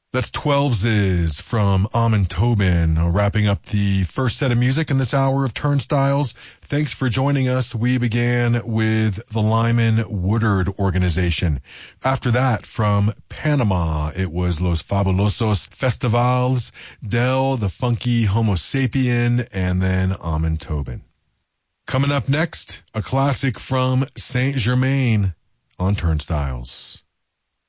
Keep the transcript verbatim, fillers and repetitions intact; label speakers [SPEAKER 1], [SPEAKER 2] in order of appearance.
[SPEAKER 1] That's twelves from Amon Tobin, wrapping up the first set of music in this hour of Turnstiles. Thanks for joining us. We began with the Lyman Woodard Organization. After that, from Panama, it was Los Fabulosos Festivals, Del, the Funky Homo Sapien, and then Amon Tobin. Coming up next, a classic from Saint Germain on Turnstiles.